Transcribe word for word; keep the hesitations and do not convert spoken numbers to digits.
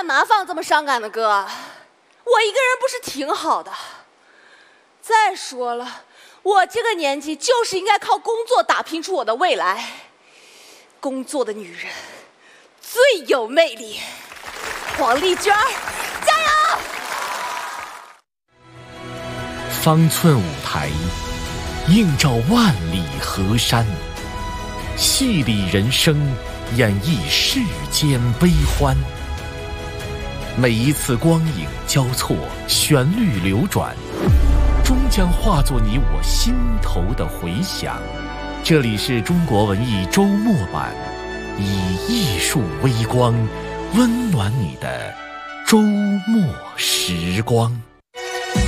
嘛放这么伤感的歌？我一个人不是挺好的？再说了，我这个年纪就是应该靠工作打拼出我的未来。工作的女人最有魅力。黄丽娟，加油！ 方寸舞台，映照万里河山，戏里人生，演绎世间悲欢。每一次光影交错，旋律流转，终将化作你我心头的回响。这里是中国文艺周末版，以艺术微光温暖你的周末时光。